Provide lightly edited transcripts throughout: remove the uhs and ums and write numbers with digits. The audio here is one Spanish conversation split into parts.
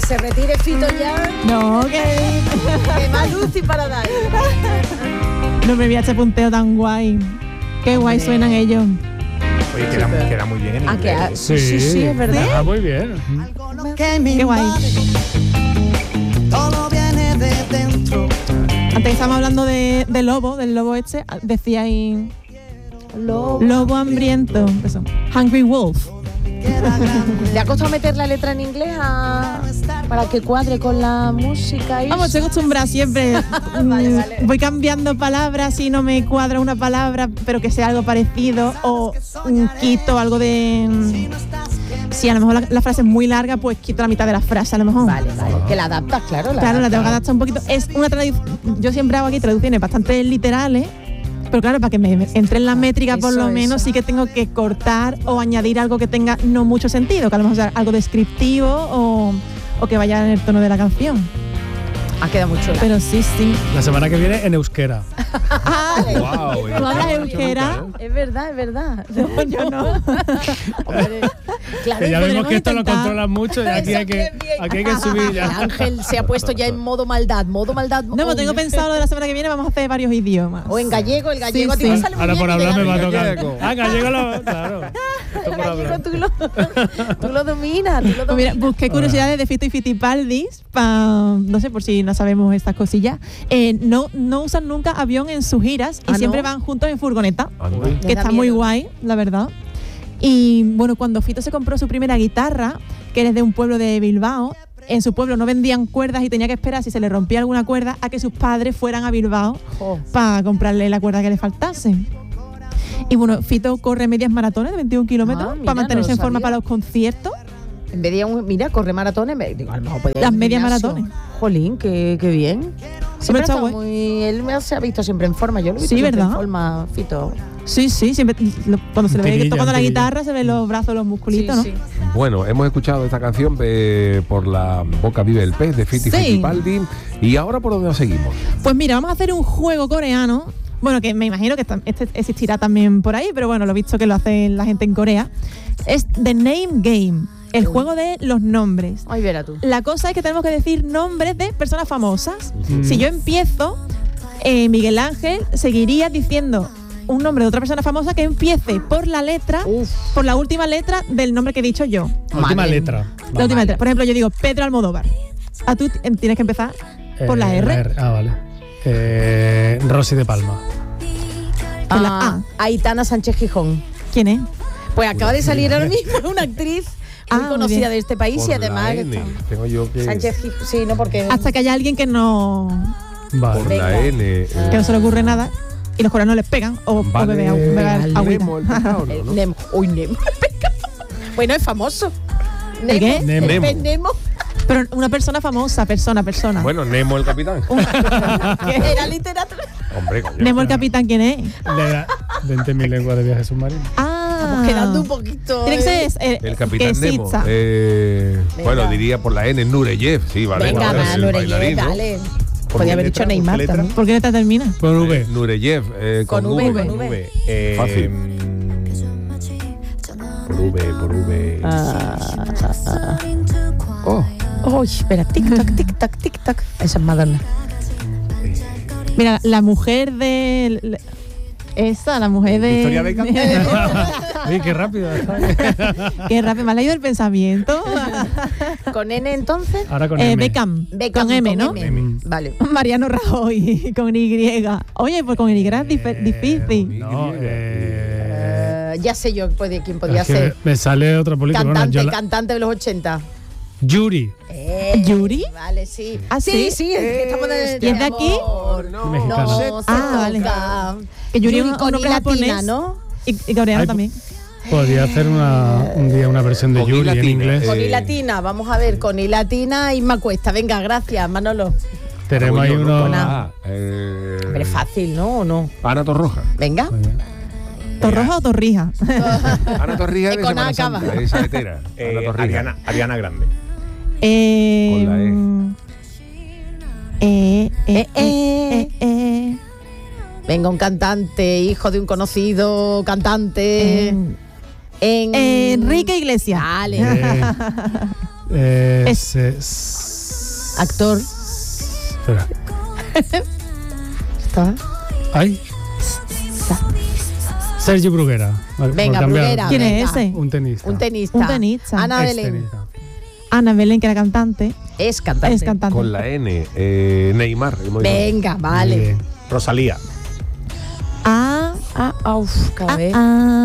se retire Fito ya. No, que más Lucy para dar. no me voy a ese punteo tan guay. Qué guay suenan ellos. Oye, queda muy bien en inglés. Sí, es verdad. Ah, muy bien. Qué guay. Todo viene de dentro. Antes estábamos hablando del lobo este, decía ahí lobo hambriento, eso. Hungry Wolf. ¿Le ha costado meter la letra en inglés para que cuadre con la música? Vamos, estoy acostumbrada siempre. Vale. Voy cambiando palabras si no me cuadra una palabra, pero que sea algo parecido, o quito algo de... Si a lo mejor la frase es muy larga, pues quito la mitad de la frase a lo mejor. Vale. Que la adaptas, claro. Claro, la tengo que adaptar un poquito. Es una yo siempre hago aquí traducciones bastante literales, pero claro, para que me entre en la métrica por lo menos sí que tengo que cortar o añadir algo que tenga no mucho sentido, que a lo mejor sea algo descriptivo o que vaya en el tono de la canción. Ha quedado muy chula. Pero sí. La semana que viene en euskera. Wow, ¿Tú hablas euskera? Es verdad. No, yo no. Hombre, claro, Que ya vemos que esto lo intentar. controlan mucho y aquí hay que subir ya. Ángel se ha puesto ya en modo maldad. No, pero tengo pensado lo de la semana que viene, vamos a hacer varios idiomas. O en gallego, el gallego a ti Sí. me sale muy Ahora bien. por hablar me va a tocar. Gallego. Gallego claro. Esto El por gallego hablar. tú lo dominas. Pues mira, busqué curiosidades de Fito y Fitipaldis, no sé, por si no sabemos estas cosillas. No usan nunca avión en sus giras y siempre van juntos en furgoneta, que está muy guay, la verdad. Y bueno, cuando Fito se compró su primera guitarra, que es de un pueblo de Bilbao, en su pueblo no vendían cuerdas y tenía que esperar, si se le rompía alguna cuerda, a que sus padres fueran a Bilbao para comprarle la cuerda que le faltase. Y bueno, Fito corre medias maratones de 21 kilómetros para mantenerse en forma para los conciertos. En vez de corre maratones, digo, a lo mejor podía ir Las al medias gimnasio. Maratones. Jolín, qué bien. Siempre está está guay. él se ha visto siempre en forma. Yo lo he visto Sí, siempre ¿verdad? en forma, Fito. Sí, siempre cuando se le ve Tirilla, tocando la tirilla. guitarra se ven los brazos, los musculitos, Sí. ¿no? Bueno, hemos escuchado esta canción por la boca vive el pez de Fito y Sí. Fitipaldi. ¿Y ahora por dónde nos seguimos? Pues mira, vamos a hacer un juego coreano. Bueno, que me imagino que este existirá también por ahí, pero bueno, lo he visto que lo hace la gente en Corea. Es The Name Game, el juego de los nombres. Ay, verá tú. La cosa es que tenemos que decir nombres de personas famosas. Si yo empiezo, Miguel Ángel seguiría diciendo un nombre de otra persona famosa que empiece por la última letra del nombre que he dicho yo. Última letra. La última letra. Por ejemplo, yo digo Pedro Almodóvar. Tú tienes que empezar por la R. Vale. Rosy de Palma. Por la A. Aitana Sánchez Gijón. ¿Quién es? Pues acaba de salir ahora mismo una actriz muy muy conocida bien. de este país Por y además la N. Tengo yo que... Sánchez Gijón. Sí, no, porque Hasta que haya alguien que no Vale. Por Venga. la N. que no se le ocurre nada y los coreanos les pegan o Vale, beben agüita. Nemo, el pescado, ¿no? Nemo. Uy, Nemo. Bueno, es famoso. ¿El qué? Nemo. El pez Nemo. Pero una persona famosa, persona. Bueno, Nemo el capitán. Era literatura. Hombre, coño. Nemo el capitán, ¿quién es? Le da 20.000 lenguas de viaje submarino. Estamos quedando un poquito. Tiene que ser El capitán que Nemo. exista. Bueno, diría por la N, Nureyev. Sí, vale. Venga, vale, va, el bailarín, ¿no? dale. ¿Por Podía qué haber letra? dicho Neymar ¿Por qué letra? también. ¿Por qué letra termina? Con V. Nureyev. Con V, con V. Fácil. Por V. Oh. Uy, espera, tic-tac, tic-tac, tic-tac. Esa es Madonna. Mira, la mujer de... la mujer de... Victoria Beckham. Uy, qué rápido. Qué rápido, me ha leído el pensamiento. ¿Con N entonces? Ahora con M. Beckham, Beckham, con M, ¿no? M. Vale. Mariano Rajoy, con Y. Oye, pues con Y es difícil. No, Ya sé yo quién podía es que ser. me sale otra política. Cantante de los 80. Yuri. ¿Yuri? Vale, sí. ¿Ah, sí? Sí, es que estamos en ¿Y es de aquí? Mexicana. No, se vale. toca. Que Yuri es con un nombre latina, japonés. ¿no? Y coreano Ay, también. Podría hacer un día una versión de Con I Yuri en latina. inglés. Con I latina, vamos a ver, con I latina, Isma Cuesta. Venga, gracias, Manolo. Tenemos ahí uno. Hombre, fácil, ¿no? ¿O no? Ana Torroja. Venga. ¿Torroja o Torrija? Ana Torrija es de Con A Semana acaba. Santa, es saletera. Ana Torrija. Ariana Grande. Con la Venga, un cantante, hijo de un conocido cantante. Enrique Iglesias. Dale. Actor. Espera. ¿Está? Ay. Sergio Bruguera. Vale, Venga, por cambiar. Bruguera. ¿Quién venga. es ese? Un tenista. Un tenista. Un tenista. Ana Belén. Extenista. Ana Belén, que era cantante. Es cantante. Es cantante. Con la N. Neymar. Venga, vale. Bien. Rosalía. Cada vez.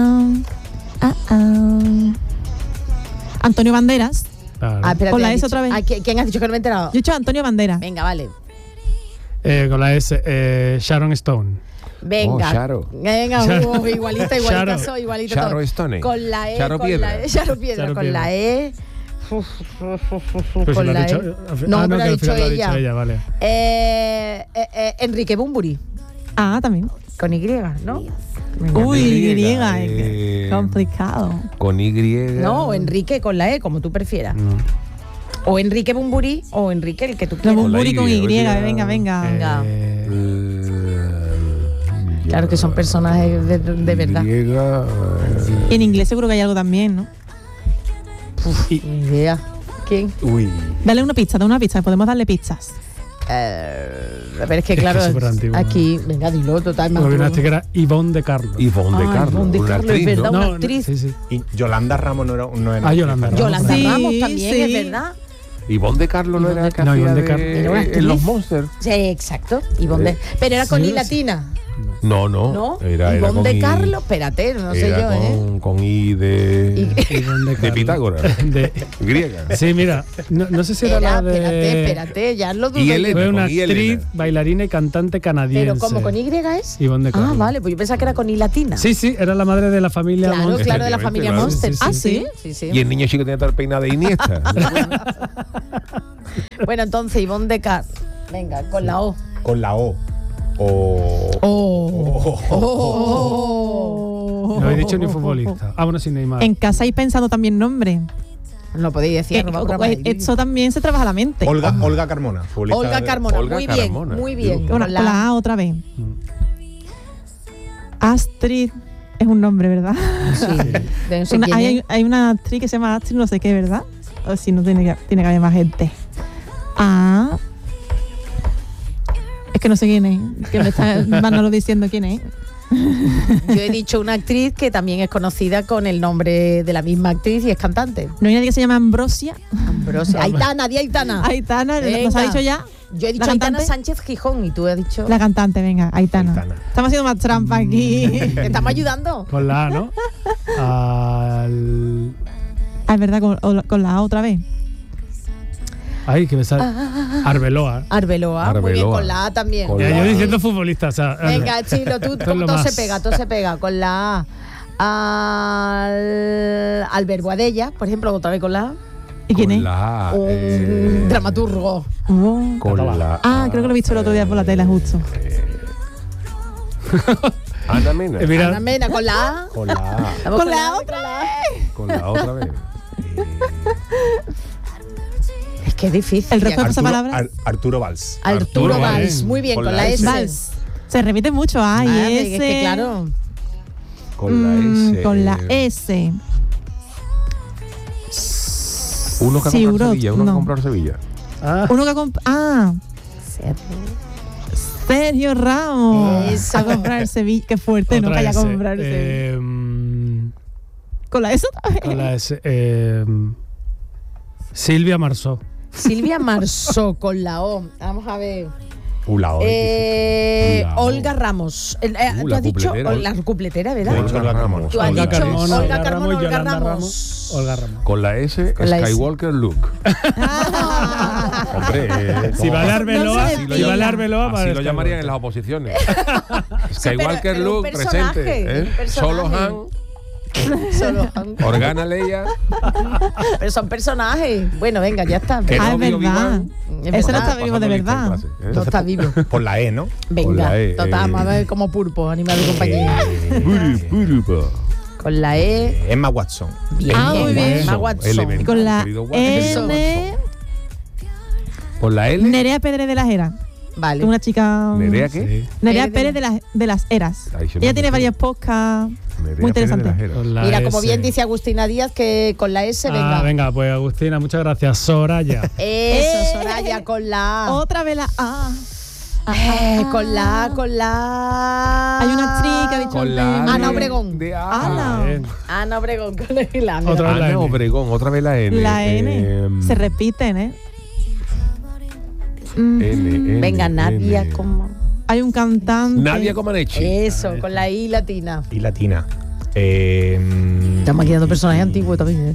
Antonio Banderas. Claro. Espérate, Con la has S dicho- otra vez. ¿Quién has dicho que no me he enterado? Yo he dicho Antonio Banderas. Venga, vale. Con la S, Sharon Stone. Venga. Sharo. Venga, Sharo. igualita Sharo. soy, igualito. Sharo todo. Stone. Con la E. Sharo con Piedra. la E. Sharo Piedra. Sharo con Piedra. la E. Pues Con si lo la ha dicho, E. no, No, pero que ha al dicho final lo ha ella. dicho ella, vale. Enrique Bumburi. También. Con Y, ¿no? Uy, Y, qué complicado. Con Y. No, Enrique con la E, como tú prefieras. O Enrique Bumburi o Enrique, el que tú No, quieras. Con la Bumburi con Y, Y, oye, venga. Venga. Eh, Claro que son personajes de verdad. Y en inglés seguro que hay algo también, ¿no? Ni idea. ¿Quién? Uy. Dale una pista, da una pista, podemos darle pistas. A ver, es que claro, Es súper antiguo, aquí, venga, dilo, total. Porque una que era Ivonne de Carlos. Ivonne de Ah, Carlos. Ivonne de una Carlos, actriz, es verdad. ¿no? Una actriz. Sí, sí. Y Yolanda Ramos no era. Yolanda Ramos. Yolanda Sí, Ramos también, sí. es verdad. Ivonne de Carlos no Ivonne era de que No, hacía Ivonne de de- Carlos. Era una en actriz. Los Monsters. Sí, exacto. Ivonne de, pero era con Sí, I sí. latina, No, ¿no? Era Ivonne con de I. Carlos, espérate, no sé Era yo, con I de. Ivonne De Carlos. Pitágoras. De- Griega. Sí, mira, no sé si era la de... Espérate, ya lo dudé. Y yo. Elena. Fue una con I, actriz, Elena. bailarina y cantante canadiense. Pero como con Y es. Ivonne de Carlos. Ah, vale, pues yo pensaba que era con I latina. Sí, sí, era la madre de la familia Claro, Monster. claro, de la familia Claro. Monster. Sí, sí, sí. Sí. Y el niño chico tenía que estar peinado de Iniesta. Bueno, entonces Ivonne de Carlos. Venga, con la O. Con la O. O. No he dicho ni futbolista. Ah, bueno, sin Neymar. En casa hay pensado también nombre. No podéis decir. no vamos a grabar. Eso también se trabaja la mente. Olga Carmona. futbolista Olga de- Carmona, Olga muy bien, Carmona. muy bien. Con Con la A otra vez. Astrid es un nombre, ¿verdad? Sí, de no sé quién es. Hay una actriz que se llama Astrid, no sé qué, ¿verdad? O si no, tiene que haber más gente. Es que no sé quién es. Que me está Manolo diciendo quién es. Yo he dicho una actriz que también es conocida con el nombre de la misma actriz y es cantante. ¿No hay nadie que se llama Ambrosia? Ambrosia. Aitana, di Aitana. Aitana, ¿nos Venga. ha dicho ya? Yo he dicho ¿La Aitana cantante? Sánchez Gijón y tú has dicho La cantante, venga, Aitana. Aitana. Estamos haciendo más trampa aquí. que estamos ayudando. Con la A, ¿no? Al... Ah, es verdad, con la A otra vez. Ay, que me sale. Arbeloa. Arbeloa, muy bien, Arbeloa. con la A también. Con Ya, la yo A. diciendo futbolista, o sea. Venga, Chilo, tú Esto es lo todo más. todo se pega con la A. Al verbo Adella, por ejemplo, otra vez con la A. ¿Y quién Con es? la A, Un dramaturgo. Oh. Con la Creo que lo he visto el otro día por la tele, justo. Ana Mena. Mira, Ana Mena, con la A. Con la A. Vamos Con la A, otra con la A. Con la otra vez. Es que es difícil. El resto de pasapalabras. Arturo Valls. Arturo Arturo Valls, Valls. muy bien, Con con la la S. Vals. Se repite mucho. A y S. Es que claro. Con la S. Con la S. Uno que ha comprado Siurot, Sevilla. Uno que ha no. comprado Sevilla. Uno que Sergio Ramos. Eso. A comprar Sevilla. Qué fuerte, ¿no? otra Que haya S. comprar Sevilla. Con la S también. Con la S. Silvia Marsó. Silvia Marsó con la O. Vamos a ver. La O. La O. Olga Ramos. ¿Tú la has dicho cupletera. la cupletera, verdad? Olga Ramos. Tú has Olga dicho Carmona, Olga Carmona, Olga Yolanda Ramos. Olga Ramos. Con la S, Con la S. Skywalker Luke. Hombre, Si va a dar Arbeloa, No se si va a dar Arbeloa, así para lo llamarían en las oposiciones. Skywalker pero un Luke, personaje, presente. un personaje. Solo Han, Solo. Organa Leia. Pero son personajes. Bueno, venga, ya está. Que Ah, no es vio verdad. Obi-Wan. Ese no verdad. está vivo de Pasando lista en verdad. clase, ¿eh? No está vivo. Por la E, ¿no? Venga, la E, total, vamos a ver como pulpo, animal de compañía. Burupa. Con la E. Emma Watson. Bien, Muy bien. Emma Watson. Elemental, Y con la querido Watson. N. Con la L. Nerea Pedre de la Jera. Vale. Una chica. ¿Nerea qué? Sí. Nerea Pérez Pérez de las Eras. Ay, se me Ella ha tiene metido. varios podcasts Nerea muy Pérez de las interesantes. Heras. Con la Mira, como S. bien dice Agustina Díaz, que con la S, venga. Venga, pues Agustina, muchas gracias. Soraya. Eso, Soraya, con la A. Otra vez la A. Con la A, con la A. Hay una actriz que ha dicho Con la antes. A Ana de- Obregón. de Ana. Bien. Ana Obregón con la A. Otra vez la Ana N. Obregón, otra vez la N. La N. Se repiten, ¿eh? N. Venga, Nadia, N. como. Hay un cantante. Nadia Comaneci. Eso, con la I latina. Y latina. Estamos maquillando personajes antiguos también,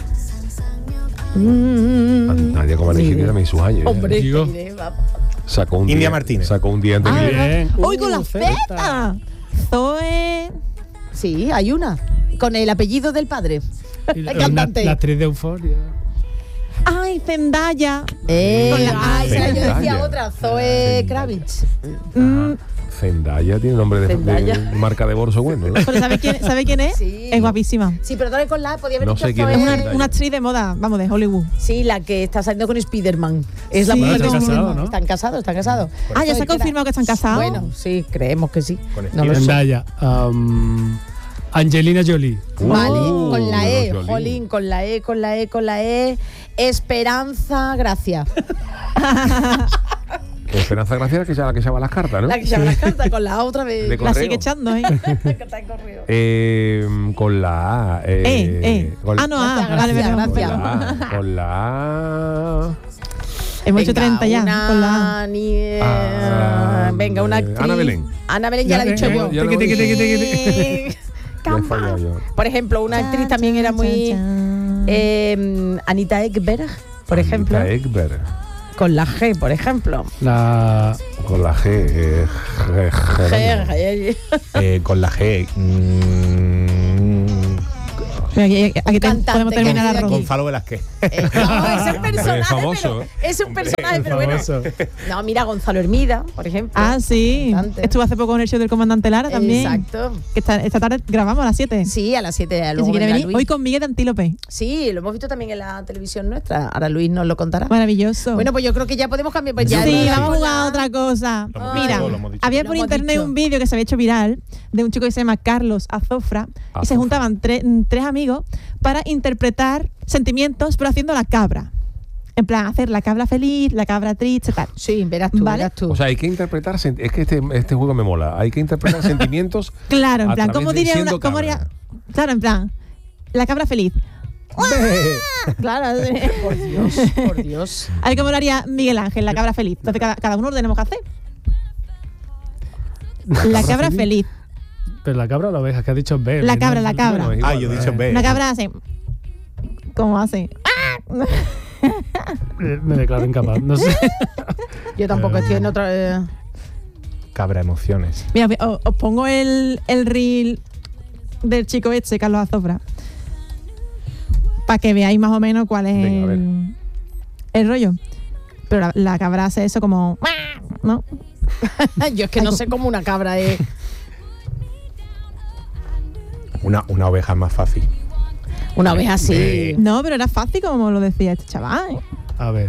Nadia Comaneci tiene también sus años. Hombre, Digo. mire, vamos. Sacó un India día- Martínez. Sacó un día antes que- Bien. ¡Uy, con la Zeta. Z! Zoe. Sí, hay una. Con el apellido del padre. Y La cantante. La actriz de Euforia. ¡Ay, Zendaya! Con la A, esa yo decía Zendaya. otra, Zoe Kravitz. Zendaya tiene nombre de Zendaya. marca de bolso bueno, ¿no? ¿Pero sabe quién es? Sí. Es guapísima. Sí, pero dale con la A, podía haber No dicho sé quién Zoe. es Es Zendaya. una actriz de moda, vamos, de Hollywood. Sí, la que está saliendo con Spiderman. Es la Sí, mujer de están Spiderman. casados, ¿no? Están casados. Ah, ya se ha Zoe Kra- confirmado que están casados. Bueno, sí, creemos que sí. Con No lo sé. Zendaya. Angelina Jolie. Vale, con la E, Jolie. Jolín, con la E. Esperanza Gracia. Esperanza Gracia que la que llama las cartas, ¿no? La que llama las cartas con la A otra vez. De La correo. sigue echando, ¿eh? Que está en correo. Con la A. Con, Ah, no, Gracias, vale, gracias, perdón, gracias. perdón. Con la A. Hemos hecho Venga, 30 ya, una con la A. venga, una actriz. Ana Belén. Ana Belén ya la he dicho yo. ya lo Tiqui, tiqui, tiqui, tiqui, tiqui. Ya he Camba. fallado yo. Por ejemplo, una actriz también era muy. Anita Ekberg, por ejemplo. Anita Ekberg. Con la G, por ejemplo. La. Con la G. Jerónimo. Con la G. Mira, aquí cantante podemos que terminar vive la aquí. ronda. Gonzalo Velázquez. No, ese es un personaje, famoso, pero, es un personaje, pero bueno. famoso. No, mira, Gonzalo Hermida, por ejemplo. Ah, sí. Cantante. Estuvo hace poco en el show del Comandante Lara también. Exacto. Que esta tarde grabamos a las 7. Sí, a las 7 Que luego si quiere vendrá venir, Luis. hoy con Miguel de Antílope. Sí, lo hemos visto también en la televisión nuestra. Ahora Luis nos lo contará. Maravilloso. Bueno, pues yo creo que ya podemos cambiar. Pues ya sí, hemos vamos a con jugar la- a otra cosa. Lo hemos Mira, dicho, lo hemos dicho. había Lo por hemos internet dicho. un vídeo que se había hecho viral de un chico que se llama Carlos Azofra y se Azofra. juntaban tres amigos para interpretar sentimientos, pero haciendo la cabra. En plan, hacer la cabra feliz, la cabra triste, tal. Sí, verás tú, Vale. verás tú. O sea, hay que interpretar. Es que este juego me mola. Hay que interpretar sentimientos. Claro, en a plan, través ¿cómo de diría siendo una.? ¿Cómo cabra. haría? Claro, en plan, la cabra feliz. Claro, sí. Por Dios. A ver cómo lo haría Miguel Ángel, la cabra feliz. Entonces, cada uno lo tenemos que hacer. La cabra feliz. Pero la cabra o la oveja, que ha dicho B. La ¿no? cabra, la cabra. Bueno, es igual, Yo he ¿no? dicho B. Una cabra hace. ¿Cómo hace? Me declaro incapaz. No sé. Yo tampoco estoy en otra. Cabra emociones. Mira, os pongo el reel del chico este, Carlos Azofra, para que veáis más o menos cuál es Venga, a ver. el rollo. Pero la cabra hace eso como. ¿No? Yo es que no sé cómo una cabra es. Una oveja es más fácil. Una oveja así. No, pero era fácil como lo decía este chaval. A ver.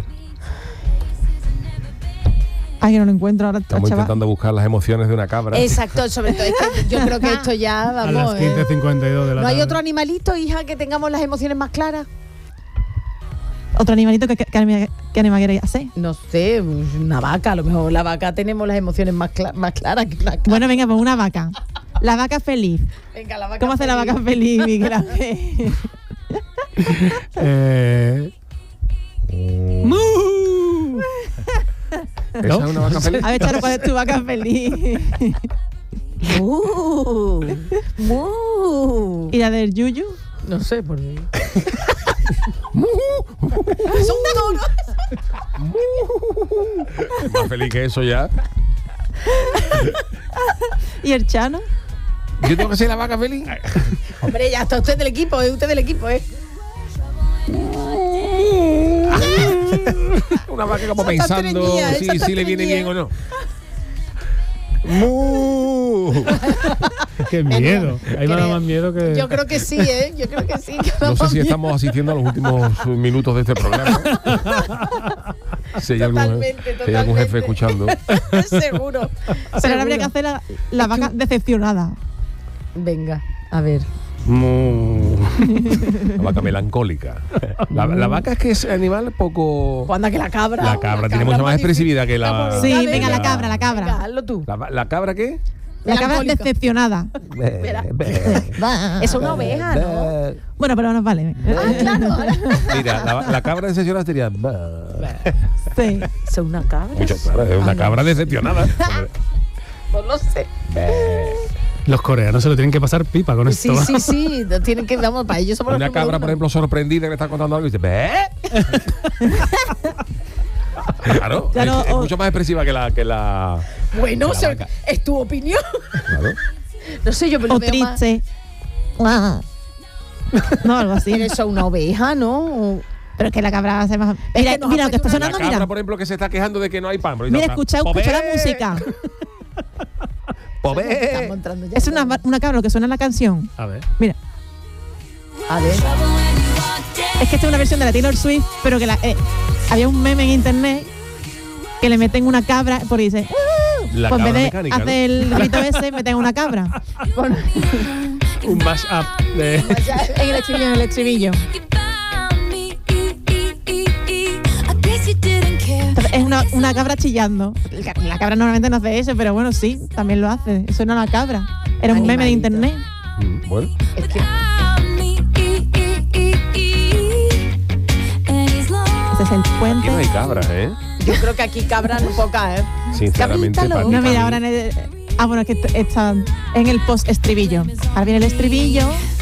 Ay, que no lo encuentro ahora. Estamos chaval. intentando buscar las emociones de una cabra. Exacto, sobre todo. Es que yo creo que esto ya, A las vamos. 15:52 de la ¿No tarde. hay otro animalito, hija, que tengamos las emociones más claras? Otro animalito que anima quiere hacer. No sé, una vaca. A lo mejor la vaca tenemos las emociones más claras que una cabra. Bueno, venga, pues una vaca. La vaca feliz. Venga, la vaca. ¿Cómo hace la vaca feliz, Miguel Ángel? ¿Esa ¿No? es una vaca feliz? A ver, Charo, ¿cuál es tu vaca feliz? Mu. ¿Y la del Yuyu? No sé, por Dios. Es un toro. Más feliz que eso ya. ¿Y el Chano? Yo tengo que ser la vaca feliz. Hombre, ya está usted del equipo, es usted del equipo, ¿eh? Una vaca como Esa está pensando estreñida, esa si está le viene bien estreñida. o no. ¡Mu! Qué miedo. Ahí me da más miedo que. Yo creo que sí, ¿eh? Yo creo que sí. No sé si estamos asistiendo a los últimos minutos de este programa. Si hay algún jefe escuchando. Seguro. Pero ahora habría que hacer la vaca decepcionada. Venga, a ver. La vaca melancólica. La vaca es que es animal poco... Anda que la cabra. La cabra tiene mucha más expresividad que la... Sí, venga, la cabra. Venga, hazlo tú. ¿La cabra qué? La cabra Melancólica. decepcionada. Es una oveja, ¿no? Bueno, pero nos vale. Claro. Mira, la cabra decepcionada sería... Sí. Es una cabra. Claro, es una cabra decepcionada. No lo sé. Los coreanos se lo tienen que pasar pipa con esto. Sí. Tienen que, vamos, para ellos somos Una los cabra, número por uno. ejemplo, sorprendida que le está contando algo y dice, ¿ve? Claro, Claro, es mucho más expresiva que la Bueno, que la vaca. es tu opinión. Claro. No sé, yo pero O lo veo más. triste. No, algo así. Pero eso es una oveja, ¿no? Pero es que la cabra hace más. Es Mira, que nos mira ha lo que está puesto La sonando, cabra, mira. por ejemplo, que se está quejando de que no hay pan. Mira, escucha la música. Estamos entrando ya. Es una cabra lo que suena en la canción. A ver. Mira. A ver. Es que esta es una versión de la Taylor Swift, pero que había un meme en internet que le meten una cabra, por ahí dice, La pues en cabra vez de mecánica, ¿no? hacer el grito ese, meten una cabra. Un mashup de... En el estribillo. Entonces, es una cabra chillando. La cabra normalmente no hace eso, pero bueno, sí, también lo hace. Suena la cabra. Era un meme de Animalito. internet. Bueno, Es que Ese es el aquí puente. no hay cabras, ¿eh? yo creo que aquí cabran pocas, ¿eh? Sinceramente, Cabrítalo. para No, mí- mira, ahora en el... bueno, es que está en el post-estribillo. Ahora viene el estribillo.